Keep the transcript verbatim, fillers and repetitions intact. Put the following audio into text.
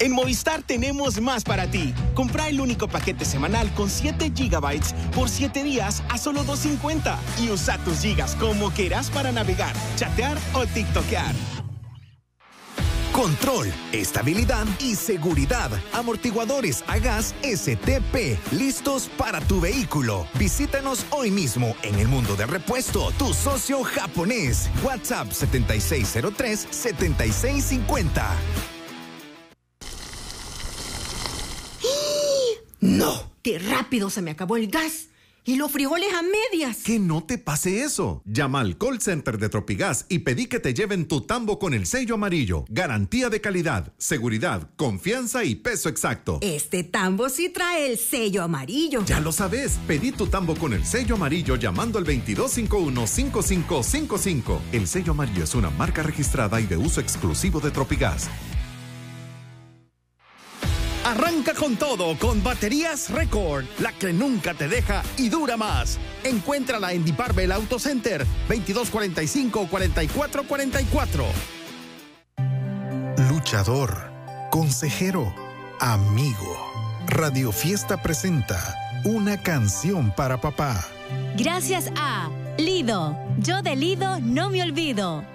En Movistar tenemos más para ti. Compra el único paquete semanal con siete gigabytes por siete días a solo dos cincuenta y usa tus gigas como quieras para navegar, chatear o tiktokear. Control, estabilidad y seguridad. Amortiguadores a gas S T P, listos para tu vehículo. Visítanos hoy mismo en el Mundo del Repuesto, tu socio japonés. WhatsApp setenta y seis cero tres, setenta y seis cincuenta. ¡No! ¡Qué rápido se me acabó el gas! ¡Y los frijoles a medias! Que no te pase eso. Llama al call center de Tropigas y pedí que te lleven tu tambo con el sello amarillo. Garantía de calidad, seguridad, confianza y peso exacto. Este tambo sí trae el sello amarillo. Ya lo sabes. Pedí tu tambo con el sello amarillo llamando al veintidós cincuenta y uno, cincuenta y cinco cincuenta y cinco. El sello amarillo es una marca registrada y de uso exclusivo de Tropigas. Arranca con todo con Baterías Record, la que nunca te deja y dura más. Encuéntrala en Diparvel Auto Center, veintidós cuarenta y cinco, cuarenta y cuatro cuarenta y cuatro. Luchador, consejero, amigo. Radio Fiesta presenta una canción para papá. Gracias a Lido. Yo de Lido no me olvido.